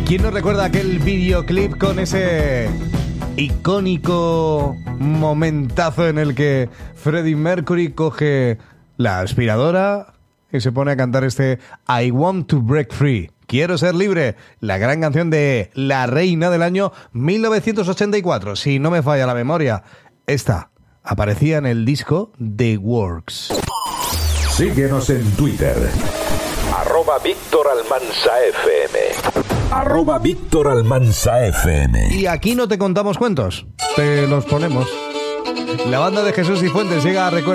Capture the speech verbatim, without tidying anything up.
¿Quién no recuerda aquel videoclip con ese icónico momentazo en el que Freddie Mercury coge la aspiradora y se pone a cantar este I Want to Break Free? Quiero ser libre, la gran canción de La Reina del año mil novecientos ochenta y cuatro, si no me falla la memoria. Esta aparecía en el disco The Works. Síguenos en Twitter. Arroba Víctor Almanza F M. Arroba Víctor Almanza F M. Y aquí no te contamos cuentos, te los ponemos. La banda de Jesús y Fuentes llega a recuerdo.